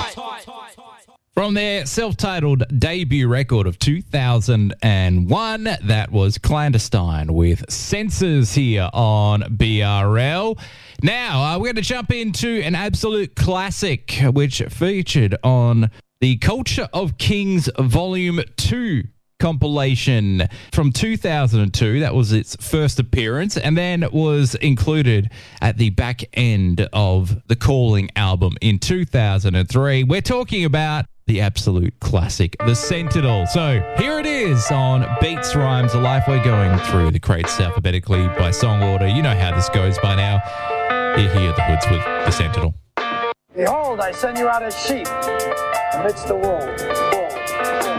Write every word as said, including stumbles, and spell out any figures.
From their self-titled debut record of two thousand one, that was Clandestine with Sensors here on B R L. Now, uh, we're going to jump into an absolute classic, which featured on the Culture of Kings Volume two compilation from two thousand two. That was its first appearance, and then it was included at the back end of the Calling album in two thousand three. We're talking about the absolute classic, The Sentinel. So here it is on Beats, Rhymes, A Life. We're going through the crates alphabetically by song order. You know how this goes by now. You're here at the Hoods with The Sentinel. Behold, I send you out as sheep amidst the wolves. wolves.